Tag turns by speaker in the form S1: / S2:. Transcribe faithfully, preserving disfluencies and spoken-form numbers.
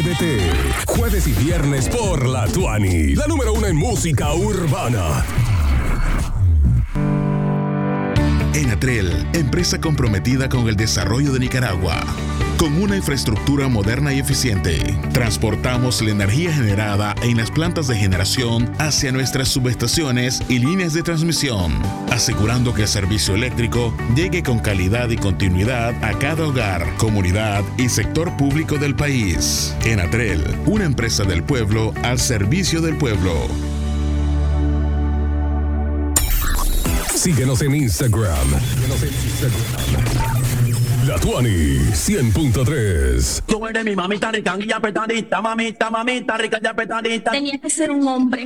S1: Préndete. Jueves y viernes por la Tuani, la número uno en música urbana.
S2: Enatrel, empresa comprometida con el desarrollo de Nicaragua. Con una infraestructura moderna y eficiente, transportamos la energía generada en las plantas de generación hacia nuestras subestaciones y líneas de transmisión, asegurando que el servicio eléctrico llegue con calidad y continuidad a cada hogar, comunidad y sector público del país. Enatrel, una empresa del pueblo al servicio del pueblo.
S1: Síguenos en Instagram. Síguenos en Instagram. La Tuani cien punto tres.
S3: Tú eres mi mamita rica y apretadita, mamita, mamita rica y apretadita.
S4: Tenía que ser un hombre.